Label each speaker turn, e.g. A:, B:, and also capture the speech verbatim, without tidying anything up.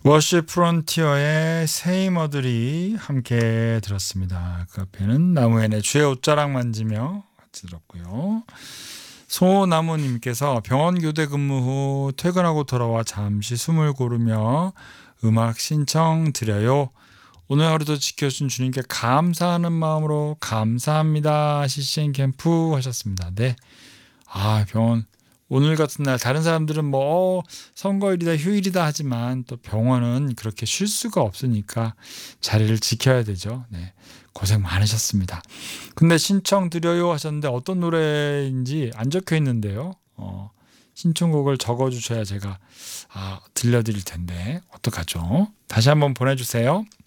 A: 워십 프론티어의 세이머들이 함께 들었습니다. 그 앞에는 나무엔의 주의 옷자락 만지며 같이 들었고요. 소나무님께서 병원 교대 근무 후 퇴근하고 돌아와 잠시 숨을 고르며 음악 신청 드려요. 오늘 하루도 지켜준 주님께 감사하는 마음으로 감사합니다. 씨씨엔 캠프 하셨습니다. 네. 아, 병원 오늘 같은 날 다른 사람들은 뭐 어, 선거일이다 휴일이다 하지만 또 병원은 그렇게 쉴 수가 없으니까 자리를 지켜야 되죠. 네. 고생 많으셨습니다. 근데 신청 드려요 하셨는데 어떤 노래인지 안 적혀 있는데요. 어, 신청곡을 적어 주셔야 제가 아, 들려드릴 텐데 어떡하죠? 다시 한번 보내주세요.